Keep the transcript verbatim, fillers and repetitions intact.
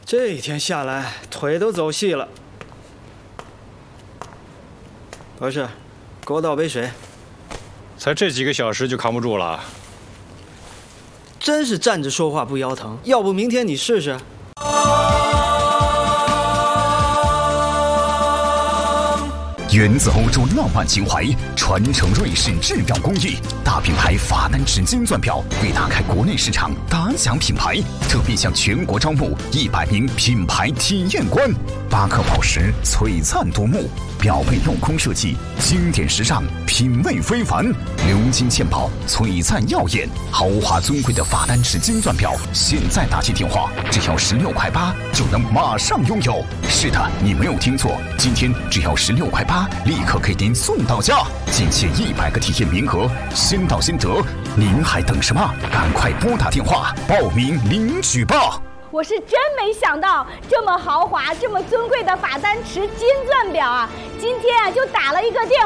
这一天下来，腿都走细了。博士，给我倒杯水。 才这几个小时就扛不住了。 真是站着说话不腰疼，要不明天你试试？ 源自欧洲浪漫情怀，传承瑞士制表工艺，大品牌法丹池金钻表为打开国内市场打响品牌，特别向全国招募一百名品牌体验官。八颗宝石璀璨夺目，表背镂空设计，经典时尚，品味非凡。鎏金嵌宝，璀璨耀眼，豪华尊贵的法丹池金钻表，现在打起电话，只要十六块八就能马上拥有。是的，你没有听错，今天只要十六块八，立刻给您送到家。仅限一百个体验名额，先到先得，您还等什么？赶快拨打电话报名领取吧！ 我是真没想到，这么豪华、这么尊贵的法丹池金钻表啊，今天啊就打了一个电话。